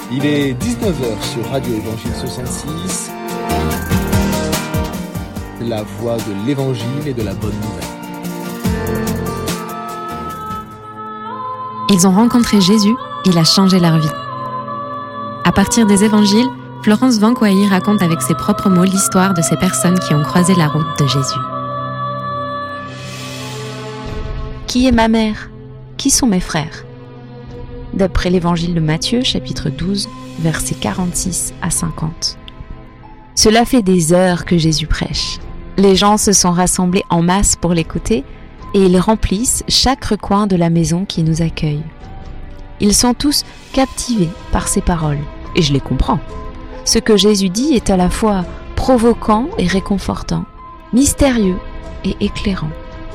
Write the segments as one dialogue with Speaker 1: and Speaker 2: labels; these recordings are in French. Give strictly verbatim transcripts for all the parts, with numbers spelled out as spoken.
Speaker 1: Il est dix-neuf heures sur Radio Évangile soixante-six, la voix de l'Évangile et de la bonne nouvelle.
Speaker 2: Ils ont rencontré Jésus, il a changé leur vie. À partir des Évangiles, Florence Vanquois raconte avec ses propres mots l'histoire de ces personnes qui ont croisé la route de Jésus.
Speaker 3: Qui est ma mère ? Qui sont mes frères ? D'après l'Évangile de Matthieu, chapitre douze, versets quarante-six à cinquante. Cela fait des heures que Jésus prêche. Les gens se sont rassemblés en masse pour l'écouter et ils remplissent chaque recoin de la maison qui nous accueille. Ils sont tous captivés par ses paroles, et je les comprends. Ce que Jésus dit est à la fois provoquant et réconfortant, mystérieux et éclairant.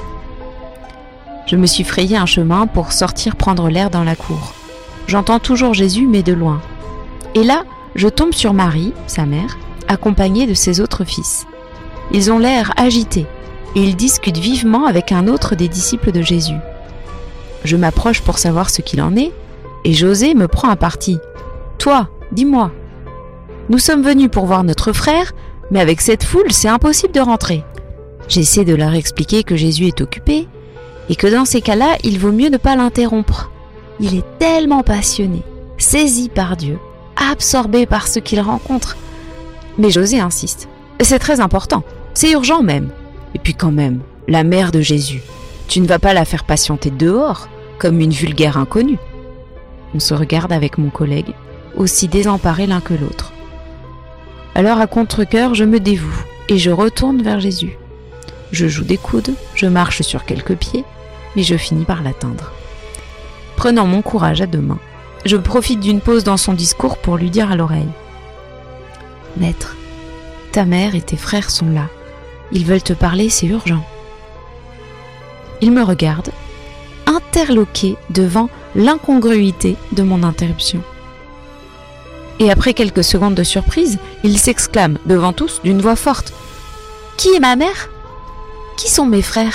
Speaker 3: Je me suis frayé un chemin pour sortir prendre l'air dans la cour. J'entends toujours Jésus, mais de loin. Et là, je tombe sur Marie, sa mère, accompagnée de ses autres fils. Ils ont l'air agités, et ils discutent vivement avec un autre des disciples de Jésus. Je m'approche pour savoir ce qu'il en est, et José me prend à partie. « Toi, dis-moi. Nous sommes venus pour voir notre frère, mais avec cette foule, c'est impossible de rentrer. » J'essaie de leur expliquer que Jésus est occupé, et que dans ces cas-là, il vaut mieux ne pas l'interrompre. Il est tellement passionné, saisi par Dieu, absorbé par ce qu'il rencontre. Mais José insiste. C'est très important, c'est urgent même. Et puis quand même, la mère de Jésus, tu ne vas pas la faire patienter dehors, comme une vulgaire inconnue. On se regarde avec mon collègue, aussi désemparés l'un que l'autre. Alors à contre-cœur, je me dévoue et je retourne vers Jésus. Je joue des coudes, je marche sur quelques pieds, mais je finis par l'atteindre. Prenant mon courage à deux mains, je profite d'une pause dans son discours pour lui dire à l'oreille « Maître, ta mère et tes frères sont là. Ils veulent te parler, c'est urgent. » Il me regarde, interloqué devant l'incongruité de mon interruption. Et après quelques secondes de surprise, il s'exclame devant tous d'une voix forte « Qui est ma mère ? Qui sont mes frères ?»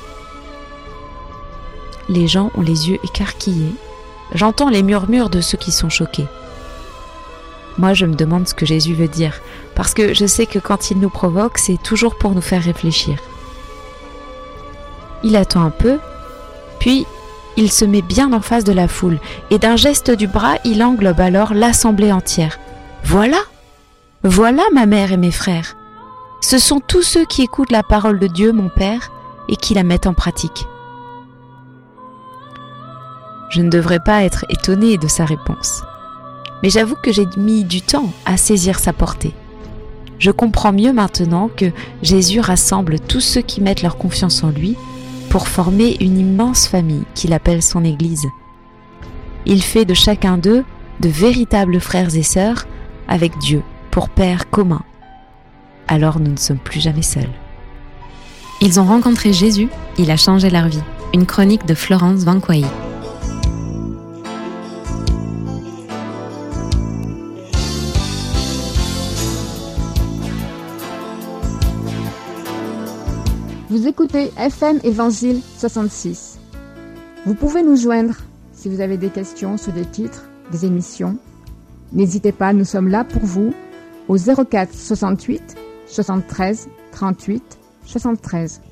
Speaker 3: Les gens ont les yeux écarquillés. J'entends les murmures de ceux qui sont choqués. Moi, je me demande ce que Jésus veut dire, parce que je sais que quand il nous provoque, c'est toujours pour nous faire réfléchir. Il attend un peu, puis il se met bien en face de la foule, et d'un geste du bras, il englobe alors l'assemblée entière. Voilà, voilà ma mère et mes frères. Ce sont tous ceux qui écoutent la parole de Dieu, mon Père, et qui la mettent en pratique. Je ne devrais pas être étonnée de sa réponse. Mais j'avoue que j'ai mis du temps à saisir sa portée. Je comprends mieux maintenant que Jésus rassemble tous ceux qui mettent leur confiance en lui pour former une immense famille qu'il appelle son Église. Il fait de chacun d'eux de véritables frères et sœurs avec Dieu pour Père commun. Alors nous ne sommes plus jamais seuls.
Speaker 2: Ils ont rencontré Jésus, il a changé leur vie. Une chronique de Florence Vanquois.
Speaker 4: Vous écoutez F M Évangile soixante-six. Vous pouvez nous joindre si vous avez des questions sur des titres, des émissions. N'hésitez pas, nous sommes là pour vous au zéro quatre soixante-huit soixante-treize trente-huit soixante-treize.